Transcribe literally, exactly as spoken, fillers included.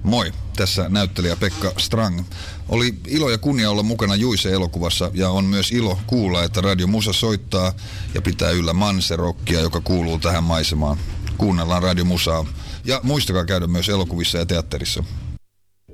Moi, tässä näyttelijä Pekka Strang. Oli ilo ja kunnia olla mukana Juise-elokuvassa ja on myös ilo kuulla, että Radio Musa soittaa ja pitää yllä manserokkia, joka kuuluu tähän maisemaan. Kuunnellaan Radio Musaa ja muistakaa käydä myös elokuvissa ja teatterissa.